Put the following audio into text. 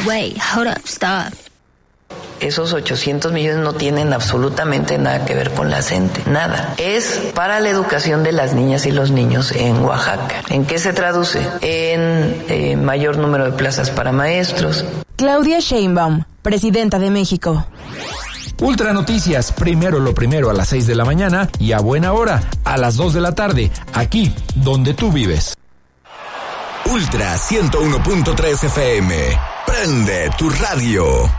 Wait, hold up, stop. Esos 800 millones no tienen absolutamente nada que ver con la CENTE, nada. Es para la educación de las niñas y los niños en Oaxaca. ¿En qué se traduce? En mayor número de plazas para maestros. Claudia Sheinbaum, presidenta de México. Ultra Noticias, primero lo primero a las 6 de la mañana y a buena hora, a las 2 de la tarde, aquí donde tú vives. Ultra 101.3 FM. Prende tu radio.